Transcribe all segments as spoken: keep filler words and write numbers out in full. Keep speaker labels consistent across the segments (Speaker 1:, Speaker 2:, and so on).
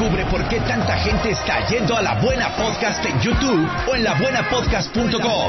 Speaker 1: Descubre por qué tanta gente está yendo a La Buena Podcast en YouTube o en la buena podcast punto com.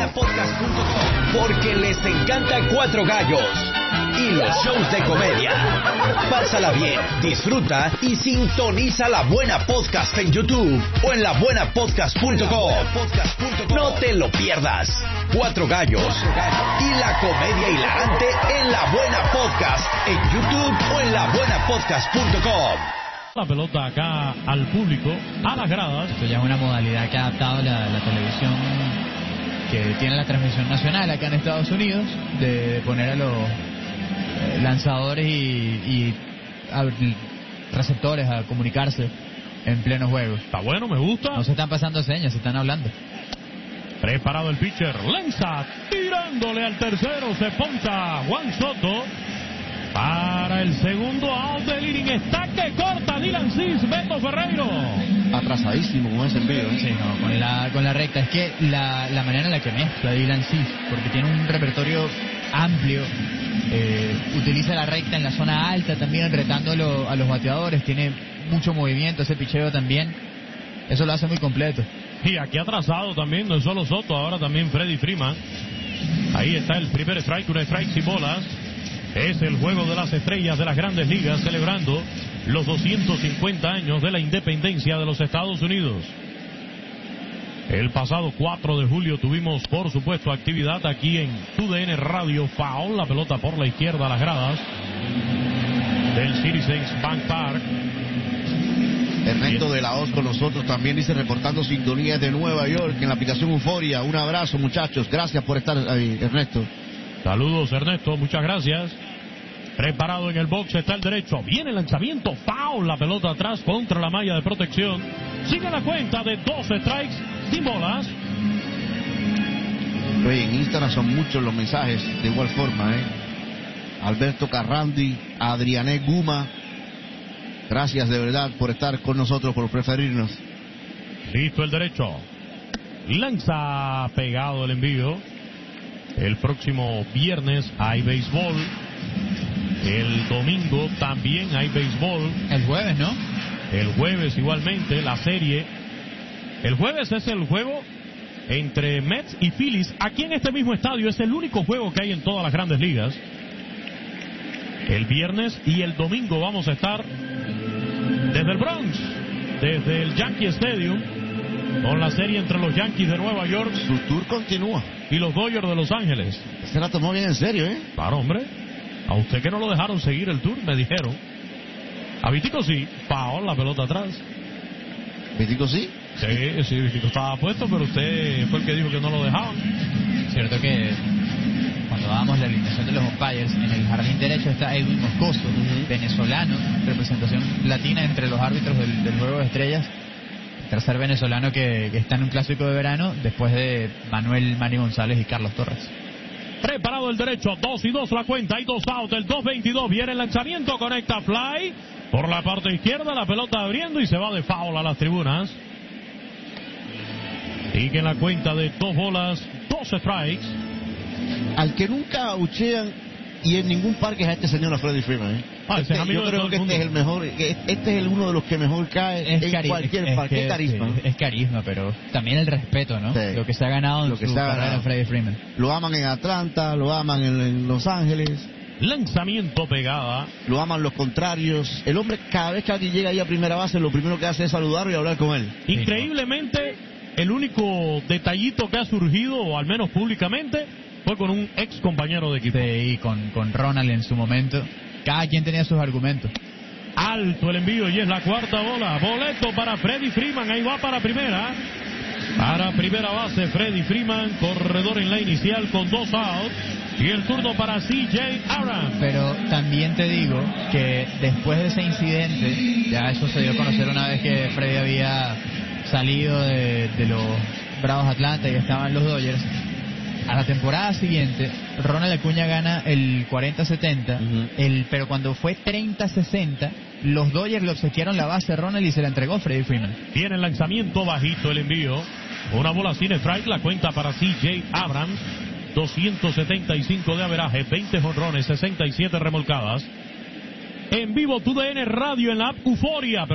Speaker 1: Porque les encanta Cuatro Gallos y los shows de comedia. Pásala bien, disfruta y sintoniza La Buena Podcast en YouTube o en la buena podcast punto com. No te lo pierdas. Cuatro Gallos y la comedia hilarante en La Buena Podcast en YouTube o en la buena podcast punto com.
Speaker 2: La pelota acá al público, a las gradas.
Speaker 3: Esto ya es una modalidad que ha adaptado la, la televisión que tiene la transmisión nacional acá en Estados Unidos, de poner a los eh, lanzadores y, y a, receptores a comunicarse en pleno juego.
Speaker 2: Está bueno, me gusta.
Speaker 3: No se están pasando señas, se están hablando.
Speaker 2: Preparado el pitcher, lanza, tirándole al tercero, se poncha Juan Soto. Para el segundo out del inning, está que corta Dylan Cease, Beto Ferreiro.
Speaker 4: Atrasadísimo con ese envío, ¿eh?
Speaker 3: Sí, no, con la, con la recta. Es que la, la manera en la que mezcla Dylan Cease, porque tiene un repertorio amplio, eh, utiliza la recta en la zona alta también, retándolo a los bateadores, tiene mucho movimiento, ese picheo también, eso lo hace muy completo.
Speaker 2: Y aquí atrasado también, no es solo Soto, ahora también Freddie Freeman. Ahí está el primer strike, un strike sin bolas. Es el juego de las estrellas de las grandes ligas, celebrando los doscientos cincuenta años de la independencia de los Estados Unidos. El pasado cuatro de julio tuvimos, por supuesto, actividad aquí en T D N Radio. Foul, la pelota por la izquierda a las gradas del Citizens Bank Park.
Speaker 4: Ernesto de la Hoz con nosotros también, dice, reportando sintonía de Nueva York en la aplicación Euforia. Un abrazo, muchachos, gracias por estar ahí, Ernesto.
Speaker 2: Saludos, Ernesto, muchas gracias. Preparado en el box está el derecho. Viene el lanzamiento, foul, la pelota atrás contra la malla de protección. Sigue la cuenta de dos strikes sin bolas.
Speaker 4: Oye, en Instagram son muchos los mensajes de igual forma, ¿eh? Alberto Carrandi, Adriané Guma, gracias de verdad por estar con nosotros, por preferirnos.
Speaker 2: Listo el derecho. Lanza pegado el envío. El próximo viernes hay béisbol. El domingo también hay béisbol.
Speaker 3: El jueves, ¿no?
Speaker 2: El jueves igualmente, la serie. El jueves es el juego entre Mets y Phillies. Aquí en este mismo estadio es el único juego que hay en todas las grandes ligas. El viernes y el domingo vamos a estar desde el Bronx, desde el Yankee Stadium, con la serie entre los Yankees de Nueva York.
Speaker 4: Su tour continúa.
Speaker 2: Y los Dodgers de Los Ángeles.
Speaker 4: Se la tomó bien en serio, ¿eh?
Speaker 2: Claro, hombre. A usted que no lo dejaron seguir el tour, me dijeron. A Vitico sí. Foul, la pelota atrás.
Speaker 4: ¿Vitico sí?
Speaker 2: Sí, sí, Vitico estaba puesto, pero usted fue el que dijo que no lo dejaban.
Speaker 3: Cierto que cuando dábamos la alineación de los umpires, en el jardín derecho está Edwin Moscoso, uh-huh. venezolano, representación latina entre los árbitros del, del Juego de Estrellas. Tercer venezolano que, que está en un clásico de verano, después de Manuel Manny González y Carlos Torres.
Speaker 2: Preparado el derecho, dos y dos la cuenta, hay dos out, el dos veintidós, viene el lanzamiento, conecta fly, por la parte izquierda, la pelota abriendo y se va de foul a las tribunas. Sigue la cuenta de dos bolas, dos strikes.
Speaker 4: Al que nunca abuchean y en ningún parque es a este señor, a Freddie Freeman, ¿eh?
Speaker 2: Ah,
Speaker 4: este, yo creo que este es el mejor, este es el uno de los que mejor cae
Speaker 3: es
Speaker 4: en
Speaker 3: cari-
Speaker 4: cualquier
Speaker 3: es
Speaker 4: parque.
Speaker 3: que,
Speaker 4: Es carisma.
Speaker 3: Sí, es carisma, pero también el respeto, ¿no?
Speaker 4: Sí.
Speaker 3: Lo que se ha ganado en
Speaker 4: Lo que
Speaker 3: su
Speaker 4: se ha
Speaker 3: carrera
Speaker 4: ganado.
Speaker 3: Freddie Freeman.
Speaker 4: Lo aman en Atlanta, lo aman en, en Los Ángeles.
Speaker 2: Lanzamiento pegada.
Speaker 4: Lo aman los contrarios. El hombre, cada vez que alguien llega ahí a primera base, lo primero que hace es saludarlo y hablar con él.
Speaker 2: Increíblemente, el único detallito que ha surgido, o al menos públicamente, fue con un ex compañero de equipo.
Speaker 3: Sí, y con, con Ronald en su momento. Cada quien tenía sus argumentos.
Speaker 2: Alto el envío y es la cuarta bola. Boleto para Freddie Freeman. Ahí va para primera. Para primera base Freddie Freeman. Corredor en la inicial con dos outs. Y el turno para C J Abrams.
Speaker 3: Pero también te digo que después de ese incidente, ya eso se dio a conocer una vez que Freddie había salido de, de los Bravos Atlanta y estaban los Dodgers. A la temporada siguiente, Ronald Acuña gana el cuarenta setenta, uh-huh. el, pero cuando fue treinta sesenta, los Dodgers le obsequiaron la base a Ronald y se la entregó Freddie Freeman.
Speaker 2: Viene el lanzamiento bajito, el envío. Una bola sin strike, la cuenta para C J Abrams. doscientos setenta y cinco de averaje, veinte jonrones, sesenta y siete remolcadas. En vivo, T D N Radio en la app Euforia.